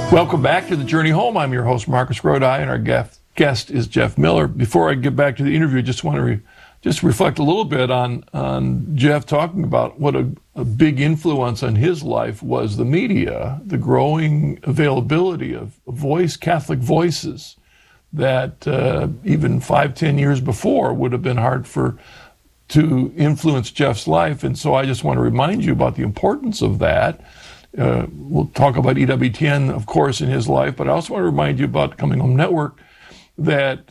Welcome back to The Journey Home. I'm your host, Marcus Grodi, and our guest is Jeff Miller. Before I get back to the interview, I just want to reflect a little bit on Jeff talking about what a big influence on his life was the media, the growing availability of Catholic voices that even 5-10 years before would have been hard to influence Jeff's life. And so I just want to remind you about the importance of that. We'll talk about EWTN, of course, in his life, but I also want to remind you about Coming Home Network, that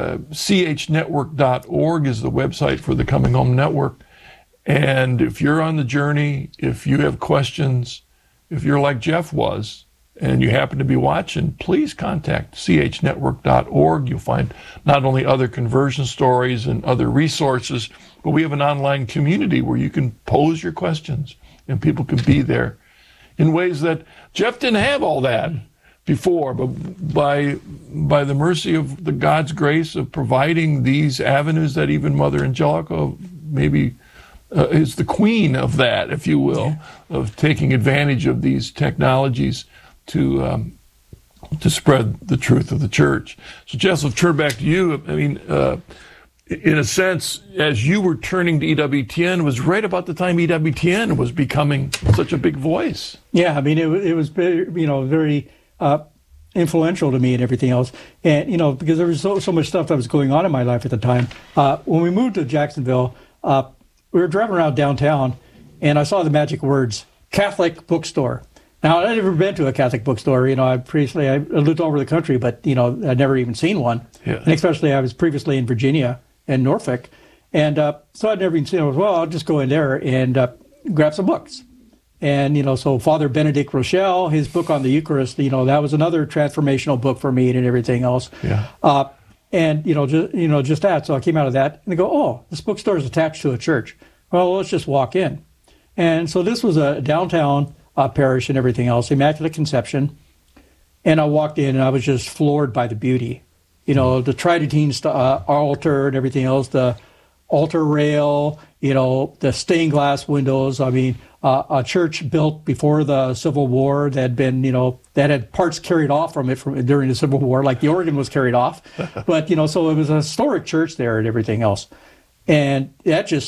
chnetwork.org is the website for the Coming Home Network. And if you're on the journey, if you have questions, if you're like Jeff was, and you happen to be watching, please contact chnetwork.org. You'll find not only other conversion stories and other resources, but we have an online community where you can pose your questions and people can be there in ways that Jeff didn't have all that before, but by the mercy of the God's grace of providing these avenues that even Mother Angelica maybe is the queen of that, if you will, of taking advantage of these technologies to spread the truth of the church. So Jeff, let's turn back to you. I mean, in a sense, as you were turning to EWTN, was right about the time EWTN was becoming such a big voice. Yeah, I mean, it was very, very influential to me and everything else. And, because there was so much stuff that was going on in my life at the time. When we moved to Jacksonville, we were driving around downtown, and I saw the magic words, Catholic bookstore. Now, I'd never been to a Catholic bookstore. I lived all over the country, but, I'd never even seen one. Yeah. And especially I was previously in Virginia and Norfolk. And so I'd never even seen it. Well, I'll just go in there and grab some books. And, so Father Benedict Rochelle, his book on the Eucharist, that was another transformational book for me and everything else. Yeah. And, just that. So I came out of that and I go, oh, this bookstore is attached to a church. Well, let's just walk in. And so this was a downtown parish and everything else, Immaculate Conception. And I walked in and I was just floored by the beauty. The Tridentine altar and everything else, the altar rail, the stained glass windows. I mean, a church built before the Civil War that had been, that had parts carried off from it during the Civil War, like the organ was carried off. But, so it was a historic church there and everything else. And that just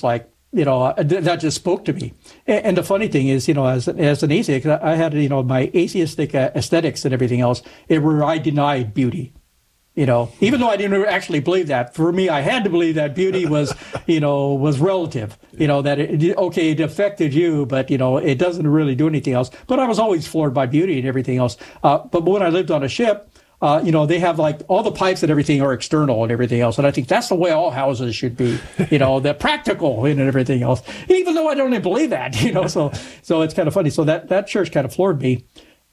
that just spoke to me. And the funny thing is, as an atheist, I had, my atheistic aesthetics and everything else, where I denied beauty. Even though I didn't actually believe that, for me, I had to believe that beauty was, was relative, that it affected you, but, it doesn't really do anything else. But I was always floored by beauty and everything else. But when I lived on a ship, they have all the pipes and everything are external and everything else. And I think that's the way all houses should be, they're practical and everything else, even though I don't even believe that, so it's kind of funny. So that church kind of floored me.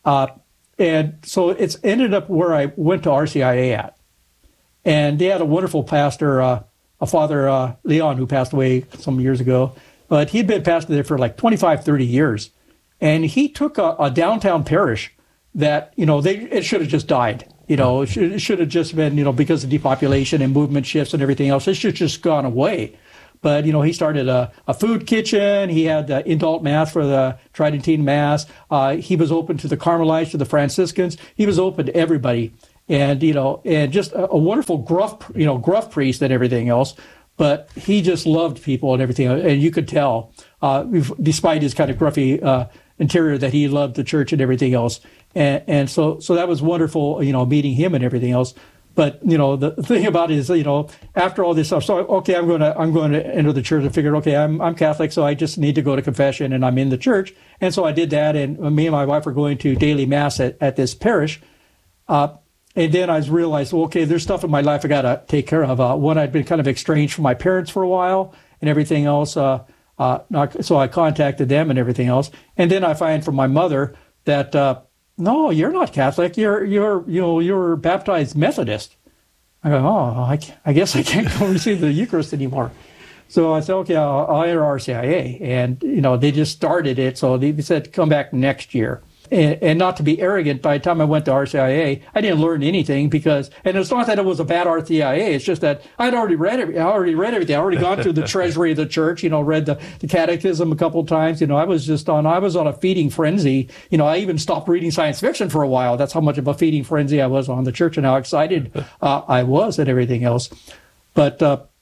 And so it's ended up where I went to RCIA at. And they had a wonderful pastor, a Father Leon, who passed away some years ago. But he'd been pastor there for 25, 30 years. And he took a downtown parish that, it should have just died. It should have just been, because of depopulation and movement shifts and everything else, it should have just gone away. But, he started a food kitchen. He had the indult mass for the Tridentine Mass. He was open to the Carmelites, to the Franciscans. He was open to everybody. And, and just a wonderful gruff priest and everything else. But he just loved people and everything. And you could tell, despite his kind of gruffy interior, that he loved the church and everything else. And so that was wonderful, meeting him and everything else. But, the thing about it is, after all this stuff, so, okay, I'm going to enter the church and figured, okay, I'm Catholic, so I just need to go to confession and I'm in the church. And so I did that. And me and my wife were going to daily mass at this parish. And then I realized, well, okay, there's stuff in my life I got to take care of. One, I'd been kind of estranged from my parents for a while and everything else. So I contacted them and everything else. And then I find from my mother that, no, you're not Catholic. You're baptized Methodist. I go, oh, I guess I can't go receive the Eucharist anymore. So I said, okay, I'll enter RCIA. And, they just started it. So they said, come back next year. and not to be arrogant, by the time I went to RCIA, I didn't learn anything and it's not that it was a bad RCIA, it's just that I'd already read everything. I already gone through the treasury of the church, read the catechism a couple of times. I was on a feeding frenzy. I even stopped reading science fiction for a while. That's how much of a feeding frenzy I was on the church and how excited I was and everything else. But,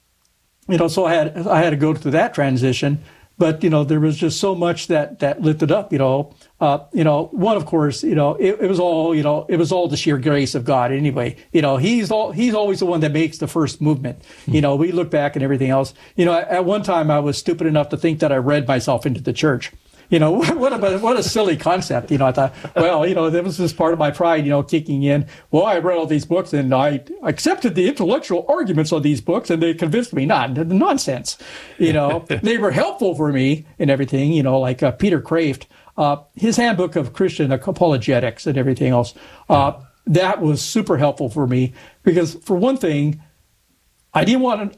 so I had to go through that transition. But, there was just so much that lifted up, one, of course, it was all the sheer grace of God anyway. He's always the one that makes the first movement. We look back and everything else. At one time I was stupid enough to think that I read myself into the church. What a silly concept. I thought, that was just part of my pride, kicking in. Well, I read all these books and I accepted the intellectual arguments of these books and they convinced me not. Nonsense. They were helpful for me and everything, like Peter Kraft, his Handbook of Christian Apologetics and everything else. That was super helpful for me because, for one thing, I didn't want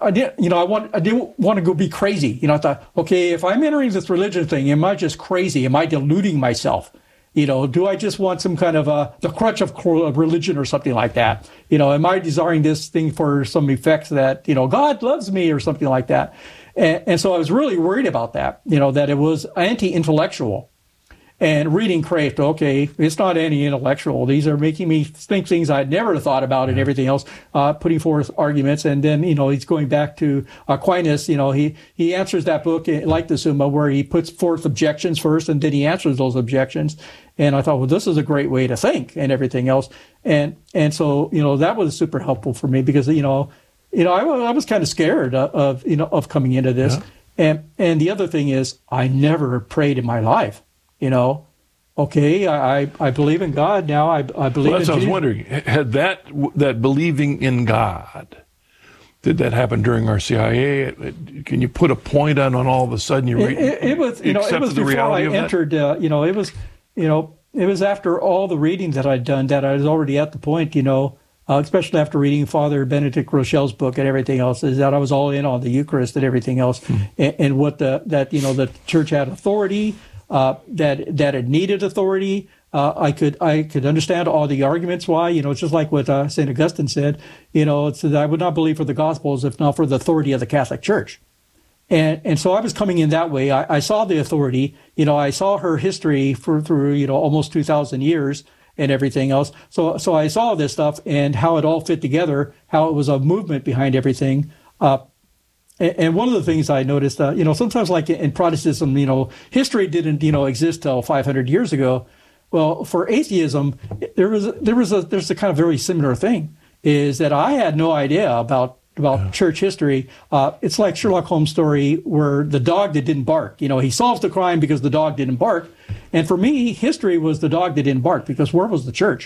to go be crazy. I thought, okay, if I'm entering this religion thing, am I just crazy? Am I deluding myself? Do I just want some kind of the crutch of religion or something like that? Am I desiring this thing for some effects that, God loves me or something like that? And so I was really worried about that, that it was anti-intellectual. And reading Kraft, okay, it's not anti-intellectual. These are making me think things I'd never thought about and everything else, putting forth arguments. And then, he's going back to Aquinas. He answers that book, like the Summa, where he puts forth objections first, and then he answers those objections. And I thought, well, this is a great way to think and everything else. And so, that was super helpful for me because, I was kind of scared of coming into this. Yeah. And the other thing is, I never prayed in my life. Okay, I believe in God now. I believe in Jesus. That's what I was wondering. Had that believing in God, did that happen during RCIA? Can you put a point on all of a sudden you it was before I entered. It was after all the reading that I'd done that I was already at the point. Especially after reading Father Benedict Rochelle's book and everything else, is that I was all in on the Eucharist and everything else, and what the church had authority. That it needed authority. I could understand all the arguments why. It's just like what St. Augustine said. It's that I would not believe for the Gospels if not for the authority of the Catholic Church. And so I was coming in that way. I saw the authority. I saw her history through almost 2,000 years and everything else. So I saw this stuff and how it all fit together, how it was a movement behind everything. And one of the things I noticed, sometimes like in Protestantism, history didn't, exist till 500 years ago. Well, for atheism, there's a kind of very similar thing, is that I had no idea about church history. It's like Sherlock Holmes' story where the dog that didn't bark, he solves the crime because the dog didn't bark. And for me, history was the dog that didn't bark, because where was the church?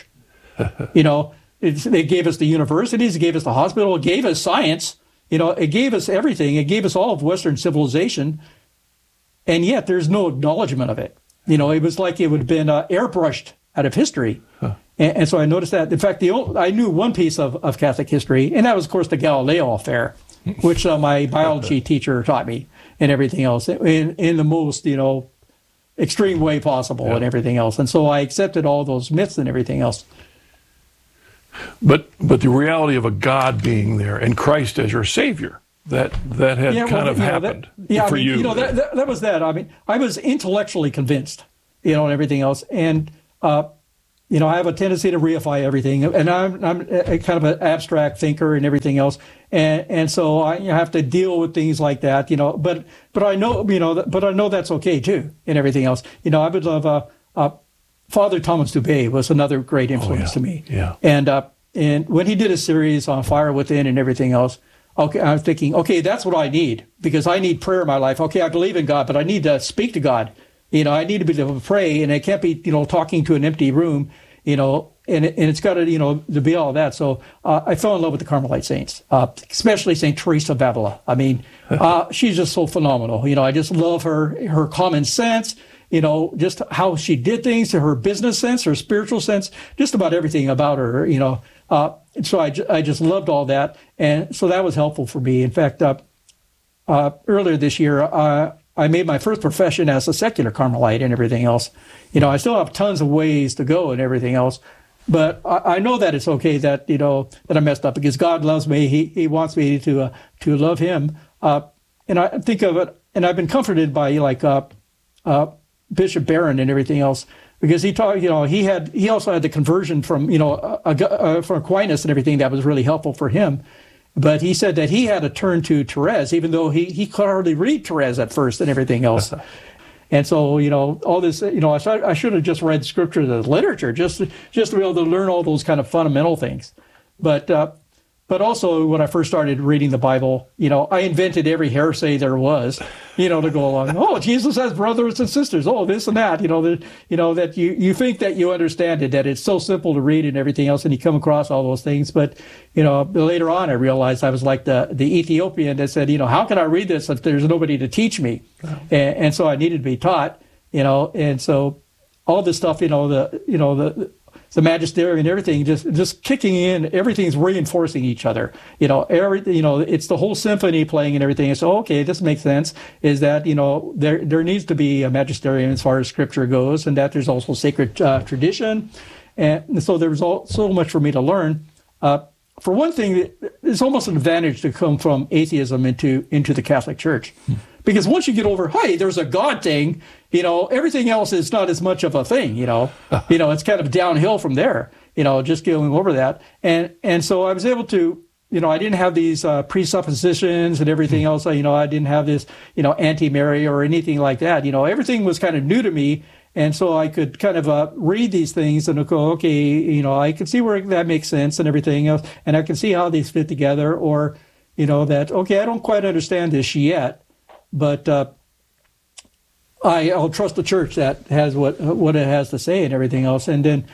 They gave us the universities, it gave us the hospital, it gave us science. It gave us everything. It gave us all of Western civilization, and yet there's no acknowledgement of it. It was like it would have been airbrushed out of history. Huh. And so I noticed that. In fact, I knew one piece of Catholic history, and that was, of course, the Galileo affair, which my biology teacher taught me, and everything else in the most, extreme way possible, and everything else. And so I accepted all those myths and everything else. But the reality of a God being there and Christ as your Savior, that had happened for you. That was that. I mean, I was intellectually convinced, and everything else. And, I have a tendency to reify everything. And I'm a kind of an abstract thinker and everything else. And so I have to deal with things like that, But I know, but I know that's okay, too, and everything else. I would love... Father Thomas Dubé was another great influence to me. Yeah. And when he did a series on Fire Within and everything else, okay, I'm thinking, okay, that's what I need, because I need prayer in my life. Okay, I believe in God, but I need to speak to God. I need to be able to pray, and it can't be, talking to an empty room, and it's got to be all that. So I fell in love with the Carmelite saints, especially St. Teresa of Avila. I mean, she's just so phenomenal. I just love her common sense. Just how she did things, her business sense, her spiritual sense, just about everything about her, So I just loved all that. And so that was helpful for me. In fact, earlier this year, I made my first profession as a secular Carmelite and everything else. I still have tons of ways to go and everything else. But I know that it's okay that, that I messed up, because God loves me. He wants me to love him. And I think of it, and I've been comforted by Bishop Barron and everything else, because he taught, he also had the conversion from, from Aquinas and everything that was really helpful for him. But he said that he had to turn to Therese, even though he could hardly read Therese at first and everything else. And so, all this, I should have just read scripture as literature, just to be able to learn all those kind of fundamental things. But also, when I first started reading the Bible, I invented every heresy there was, to go along. Oh, Jesus has brothers and sisters. Oh, this and that. That you think that you understand it, that it's so simple to read and everything else, and you come across all those things. But later on, I realized I was like the Ethiopian that said, how can I read this if there's nobody to teach me? Wow. And so I needed to be taught. And so all this stuff, the magisterium and everything, just kicking in, everything's reinforcing each other. It's the whole symphony playing and everything. And so, okay, this makes sense, is that, there needs to be a magisterium as far as scripture goes, and that there's also sacred tradition. And so there's so much for me to learn. For one thing, it's almost an advantage to come from atheism into the Catholic Church. Because once you get over, hey, there's a God thing, everything else is not as much of a thing, it's kind of downhill from there, just going over that. And so I was able to, I didn't have these presuppositions and everything else. I didn't have this, anti-Mary or anything like that. Everything was kind of new to me. And so I could kind of read these things and go, okay, I can see where that makes sense and everything else. And I can see how these fit together, or, that, okay, I don't quite understand this yet, but I'll trust the church that has what it has to say and everything else. And then,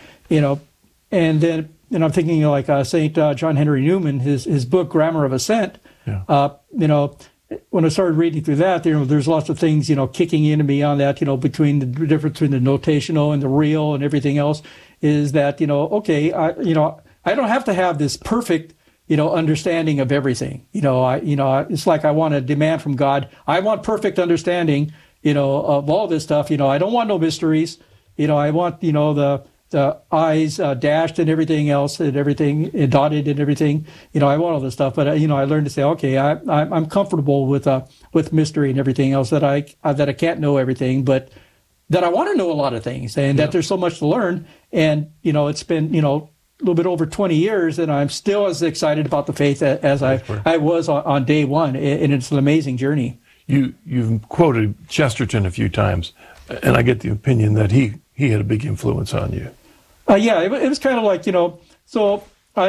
I'm thinking like St. John Henry Newman, his book, Grammar of Assent. Yeah. When I started reading through that, there's lots of things, kicking into me on that, between the difference between the notational and the real and everything else, is that, okay, I don't have to have this perfect, understanding of everything. It's like I want to demand from God, I want perfect understanding, of all this stuff. I don't want no mysteries. I want, the I's dashed and everything else, and everything dotted and everything. I want all this stuff, but I learned to say, okay, I'm comfortable with mystery and everything else, that I can't know everything, but that I want to know a lot of things, and that there's so much to learn. And it's been a little bit over 20 years, and I'm still as excited about the faith as I was on day one, and it's an amazing journey. You've quoted Chesterton a few times, and I get the opinion that he had a big influence on you. Yeah, it was kind of like, so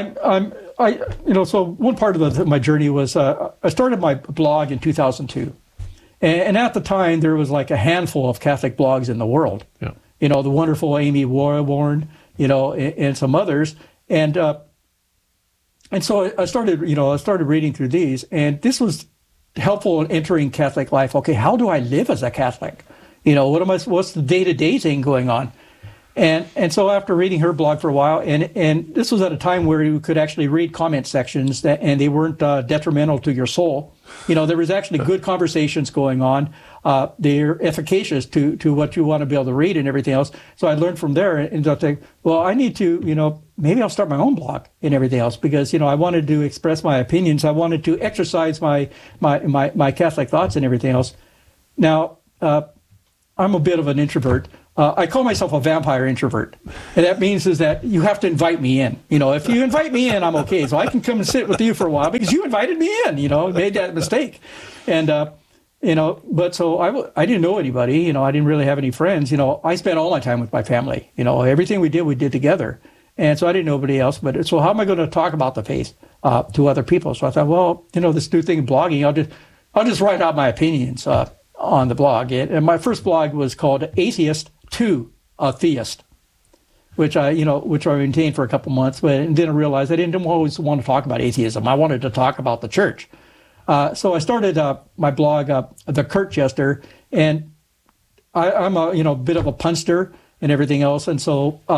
so one part of my journey was, I started my blog in 2002. And at the time, there was like a handful of Catholic blogs in the world. Yeah. The wonderful Amy Warren, and some others. And so I started reading through these, and this was helpful in entering Catholic life. Okay, how do I live as a Catholic? What's the day-to-day thing going on? And so after reading her blog for a while, and this was at a time where you could actually read comment sections and they weren't detrimental to your soul. There was actually good conversations going on. They're efficacious to what you want to be able to read and everything else. So I learned from there, and I think, well, I need to, maybe I'll start my own blog and everything else, because, I wanted to express my opinions. I wanted to exercise my Catholic thoughts and everything else. Now, I'm a bit of an introvert. I call myself a vampire introvert. And that means is that you have to invite me in. If you invite me in, I'm okay. So I can come and sit with you for a while because you invited me in, made that mistake. And, but so I didn't know anybody, I didn't really have any friends. I spent all my time with my family. Everything we did together. And so I didn't know anybody else. But so how am I going to talk about the faith to other people? So I thought, well, this new thing, blogging, I'll just write out my opinions on the blog. And my first blog was called Atheist to a Theist, which I maintained for a couple months, but then I realized I didn't always want to talk about atheism. I wanted to talk about the church. So I started my blog, The Kurt Jester, and I'm a bit of a punster and everything else. And so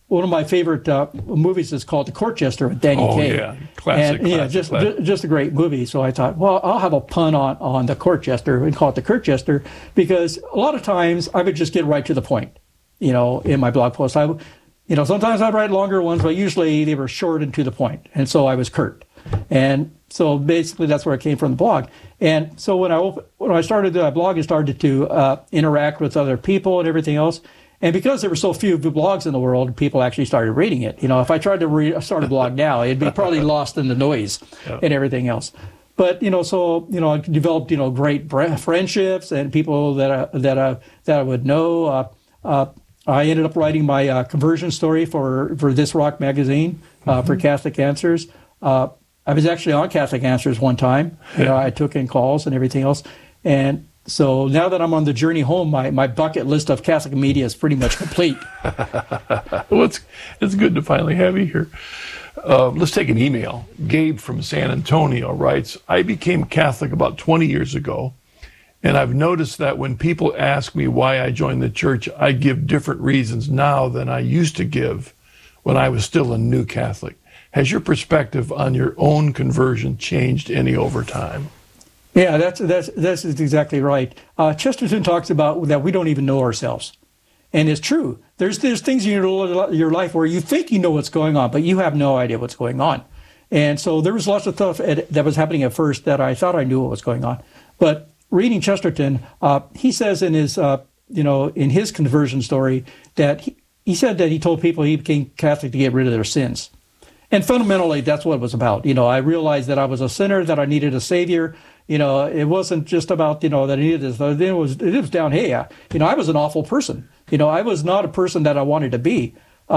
one of my favorite movies is called The Court Jester with Danny Kaye. Yeah, classic. And, yeah, just a great movie. So I thought, well, I'll have a pun on The Court Jester and call it The Court Jester, because a lot of times I would just get right to the point, in my blog post. Sometimes I'd write longer ones, but usually they were short and to the point. And so I was curt. And so basically that's where it came from, the blog. And so when I started the blog, I started to interact with other people and everything else. And because there were so few blogs in the world, people actually started reading it. If I tried to start a blog now, it'd be probably lost in the noise and everything else. But I developed great friendships and people that I would know. I ended up writing my conversion story for This Rock magazine for Catholic Answers. I was actually on Catholic Answers one time. I took in calls and everything else. And so now that I'm on the journey home, my bucket list of Catholic media is pretty much complete. Well, it's good to finally have you here. Let's take an email. Gabe from San Antonio writes, I became Catholic about 20 years ago, and I've noticed that when people ask me why I joined the church, I give different reasons now than I used to give when I was still a new Catholic. Has your perspective on your own conversion changed any over time? Yeah, that's exactly right. Chesterton talks about that we don't even know ourselves. And it's true. There's things in your life where you think you know what's going on, but you have no idea what's going on. And so there was lots of stuff that was happening at first that I thought I knew what was going on. But reading Chesterton, he says in his conversion story that he said that he told people he became Catholic to get rid of their sins. And fundamentally, that's what it was about. I realized that I was a sinner, that I needed a savior. It wasn't just about, that I needed this. It was down, hey, I was an awful person. I was not a person that I wanted to be.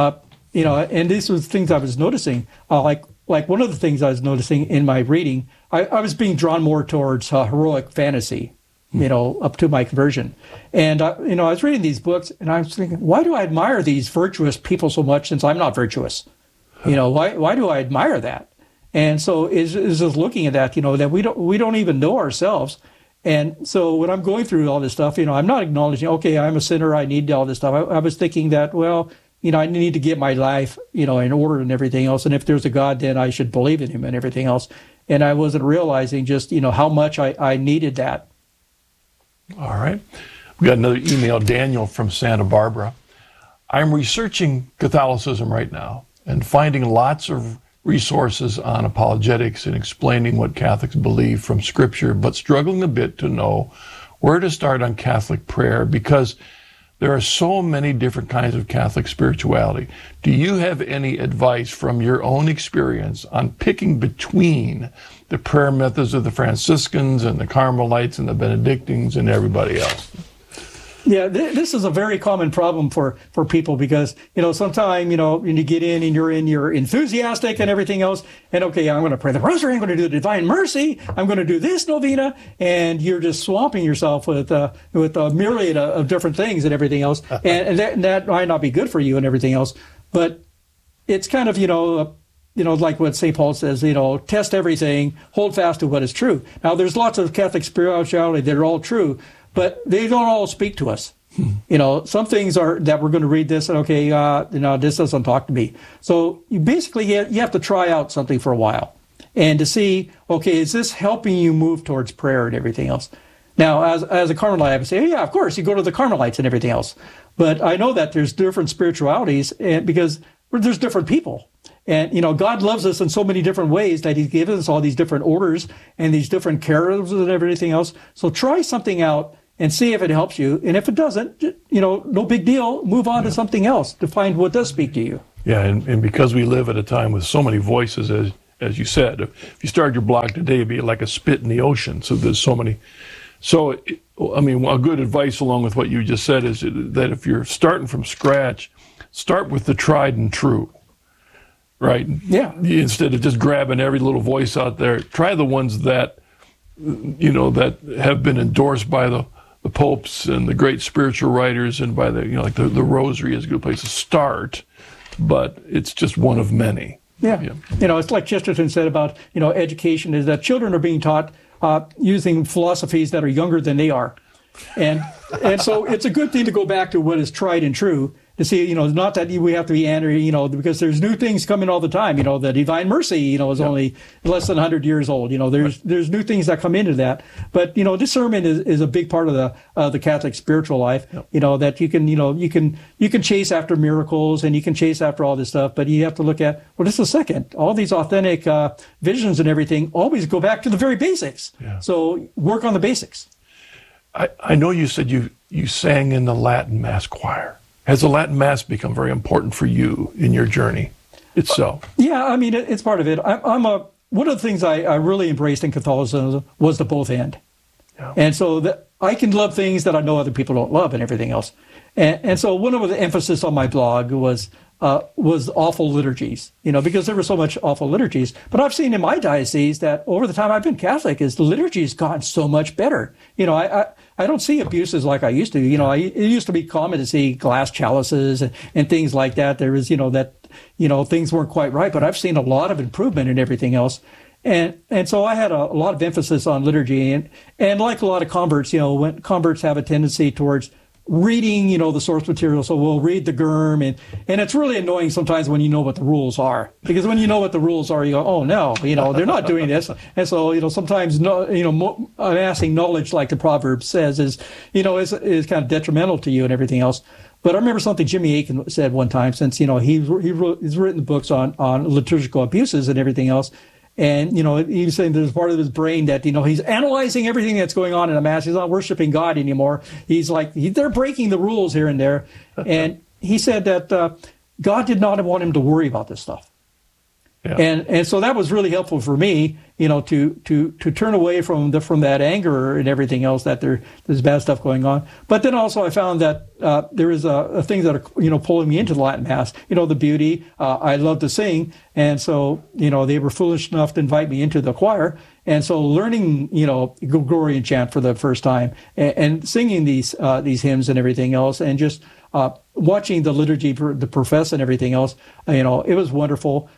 And these were things I was noticing. Like one of the things I was noticing in my reading, I was being drawn more towards heroic fantasy, up to my conversion. And, I was reading these books and I was thinking, why do I admire these virtuous people so much since I'm not virtuous? Why do I admire that? And so is just looking at that, that we don't even know ourselves. And so when I'm going through all this stuff, I'm not acknowledging, okay, I'm a sinner, I need all this stuff. I was thinking that, well, I need to get my life, in order and everything else. And if there's a God, then I should believe in him and everything else. And I wasn't realizing just, how much I needed that. All right. We got another email, Daniel from Santa Barbara. I'm researching Catholicism right now and finding lots of resources on apologetics and explaining what Catholics believe from Scripture, but struggling a bit to know where to start on Catholic prayer because there are so many different kinds of Catholic spirituality. Do you have any advice from your own experience on picking between the prayer methods of the Franciscans and the Carmelites and the Benedictines and everybody else? Yeah, this is a very common problem for people because, sometimes, when you get in and you're enthusiastic and everything else, and okay, I'm going to pray the rosary, I'm going to do the Divine Mercy, I'm going to do this novena, and you're just swamping yourself with a myriad of different things and everything else, and that might not be good for you and everything else, but it's kind of, like what St. Paul says, test everything, hold fast to what is true. Now, there's lots of Catholic spirituality that are all true, but they don't all speak to us. Some things are that we're going to read this and okay, this doesn't talk to me. So you basically you have to try out something for a while and to see, okay, is this helping you move towards prayer and everything else? Now, as a Carmelite, I would say, yeah, of course, you go to the Carmelites and everything else. But I know that there's different spiritualities and because there's different people. And, God loves us in so many different ways that he's given us all these different orders and these different carols and everything else. So try something out and see if it helps you. And if it doesn't, no big deal. Move on to something else to find what does speak to you. Yeah, and because we live at a time with so many voices, as you said, if you started your blog today, it'd be like a spit in the ocean. So there's so many. So, a good advice along with what you just said is that if you're starting from scratch, start with the tried and true. Right? Yeah. Instead of just grabbing every little voice out there, try the ones that, that have been endorsed by the popes and the great spiritual writers and by like the rosary is a good place to start, but it's just one of many. Yeah. It's like Chesterton said about, education is that children are being taught using philosophies that are younger than they are. And so it's a good thing to go back to what is tried and true to see, not that we have to be angry, because there's new things coming all the time. The Divine Mercy, is only less than 100 years old. There's new things that come into that. But, discernment is a big part of the Catholic spiritual life. Yep. That you can chase after miracles and you can chase after all this stuff, but you have to look at, well, just a second, all these authentic visions and everything always go back to the very basics. Yeah. So work on the basics. I know you said you sang in the Latin Mass choir. Has the Latin Mass become very important for you in your journey itself? Yeah, I mean, it's part of it. One of the things I really embraced in Catholicism was the both and. Yeah. And so that I can love things that I know other people don't love and everything else. And so one of the emphasis on my blog was awful liturgies, because there were so much awful liturgies. But I've seen in my diocese that over the time I've been Catholic, the liturgy has gotten so much better. I don't see abuses like I used to. It used to be common to see glass chalices and things like that. There was, things weren't quite right. But I've seen a lot of improvement in everything else. And so I had a lot of emphasis on liturgy. And like a lot of converts, when converts have a tendency towards reading, the source material. So we'll read the GERM, and it's really annoying sometimes when you know what the rules are. Because when you know what the rules are, you go, oh no, they're not doing this. And so, sometimes, amassing knowledge like the proverb says is kind of detrimental to you and everything else. But I remember something Jimmy Akin said one time, since, he's written books on liturgical abuses and everything else. And, he was saying there's part of his brain that, he's analyzing everything that's going on in a Mass. He's not worshiping God anymore. He's like, they're breaking the rules here and there. And he said that God did not want him to worry about this stuff. Yeah. And so that was really helpful for me, to turn away from that anger and everything else, that there's bad stuff going on. But then also I found that there is things that are pulling me into the Latin Mass. The beauty. I love to sing, and so they were foolish enough to invite me into the choir. And so learning Gregorian chant for the first time and singing these hymns and everything else, and just watching the liturgy, the profess and everything else, it was wonderful.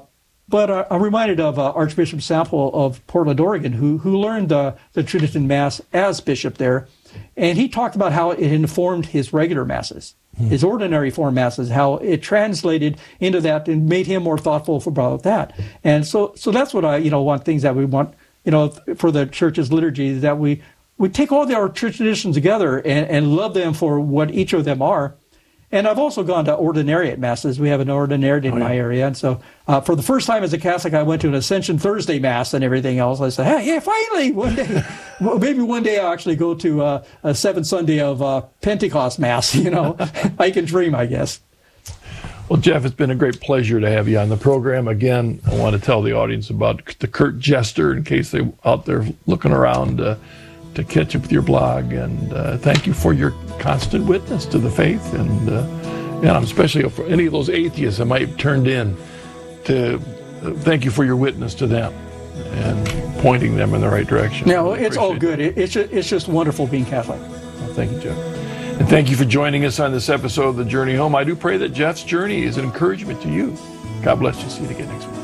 But I'm reminded of Archbishop Sample of Portland, Oregon, who learned the Tridentine Mass as bishop there. And he talked about how it informed his regular Masses, his ordinary form Masses, how it translated into that and made him more thoughtful about that. And so that's what I, want, things that we want, for the Church's liturgy, that we take all our traditions together and love them for what each of them are. And I've also gone to ordinariate Masses. We have an ordinariate in my area. And so for the first time as a Catholic, I went to an Ascension Thursday Mass and everything else. I said, hey, yeah, finally, one day, well, maybe one day I'll actually go to a seventh Sunday of Pentecost Mass. I can dream, I guess. Well, Jeff, it's been a great pleasure to have you on the program. Again, I want to tell the audience about the Kurt Jester in case they're out there looking around to catch up with your blog, and thank you for your constant witness to the faith, and especially for any of those atheists that might have turned in, to thank you for your witness to them and pointing them in the right direction. No, it's all good. It's just wonderful being Catholic. Well, thank you, Jeff. And thank you for joining us on this episode of The Journey Home. I do pray that Jeff's journey is an encouragement to you. God bless you. See you again next week.